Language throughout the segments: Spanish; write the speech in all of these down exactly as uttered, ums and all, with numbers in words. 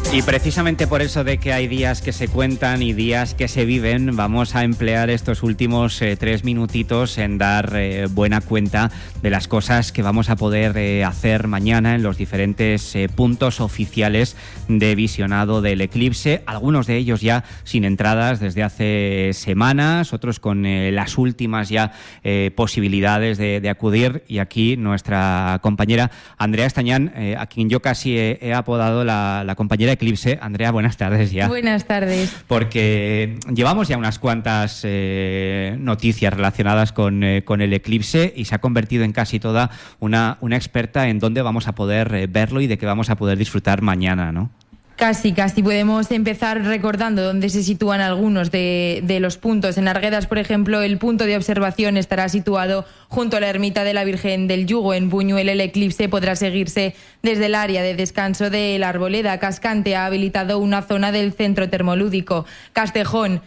Y precisamente por eso de que hay días que se cuentan y días que se viven, vamos a emplear estos últimos eh, tres minutitos en dar eh, buena cuenta de las cosas que vamos a poder eh, hacer mañana en los diferentes eh, puntos oficiales de visionado del eclipse, algunos de ellos ya sin entradas desde hace semanas, otros con eh, las últimas ya eh, posibilidades de, de acudir, y aquí nuestra compañera Andrea Estañán, eh, a quien yo casi he, he apodado la, la compañera Eclipse. Andrea, buenas tardes ya. Buenas tardes. Porque llevamos ya unas cuantas eh, noticias relacionadas con, eh, con el eclipse, y se ha convertido en casi toda una, una experta en dónde vamos a poder eh, verlo y de qué vamos a poder disfrutar mañana, ¿no? Casi, casi. Podemos empezar recordando dónde se sitúan algunos de, de los puntos. En Arguedas, por ejemplo, el punto de observación estará situado junto a la ermita de la Virgen del Yugo. En Buñuel el eclipse podrá seguirse desde el área de descanso de la Arboleda. Cascante ha habilitado una zona del centro termolúdico. Castejón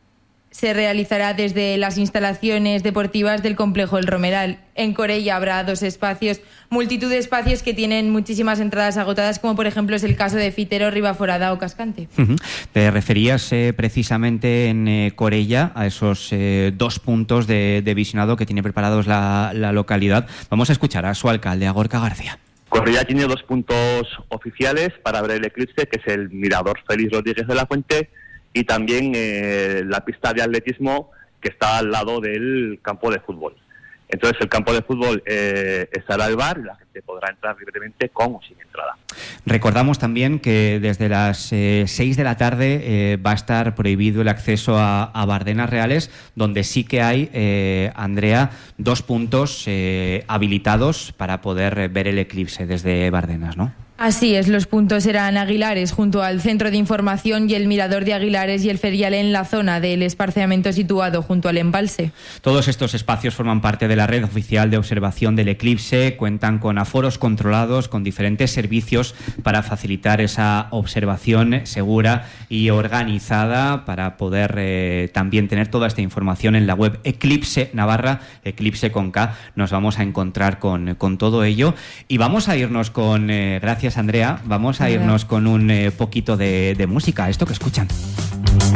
se realizará desde las instalaciones deportivas del complejo El Romeral. En Corella habrá dos espacios, multitud de espacios que tienen muchísimas entradas agotadas, como por ejemplo es el caso de Fitero, Ribaforada o Cascante. Uh-huh. Te referías eh, precisamente en eh, Corella a esos eh, dos puntos de, de visionado que tiene preparados la, la localidad. Vamos a escuchar a su alcalde, a Gorka García. Corella tiene dos puntos oficiales para ver el eclipse, que es el Mirador Félix Rodríguez de la Fuente y también eh, la pista de atletismo, que está al lado del campo de fútbol. Entonces el campo de fútbol eh, estará al bar y la gente podrá entrar libremente con o sin entrada. Recordamos también que desde las eh, seis de la tarde eh, va a estar prohibido el acceso a, a Bardenas Reales, donde sí que hay, eh, Andrea, dos puntos eh, habilitados para poder ver el eclipse desde Bardenas, ¿no? Así es, los puntos eran Aguilares junto al Centro de Información y el Mirador de Aguilares, y el Ferial en la zona del esparciamiento situado junto al embalse. Todos estos espacios forman parte de la red oficial de observación del eclipse, cuentan con aforos controlados, con diferentes servicios para facilitar esa observación segura y organizada, para poder eh, también tener toda esta información en la web Eclipse Navarra, Eclipse con K. Nos vamos a encontrar con, con todo ello, y vamos a irnos con, eh, gracias Andrea, vamos a irnos con un eh, poquito de, de música, esto que escuchan.